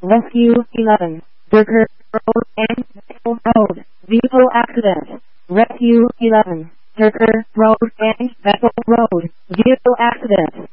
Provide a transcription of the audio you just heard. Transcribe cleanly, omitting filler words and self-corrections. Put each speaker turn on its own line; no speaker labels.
Rescue 11. Burger Road and Vessel Road. Vehicle accident. Rescue 11. Burger Road and Vessel Road. Vehicle accident.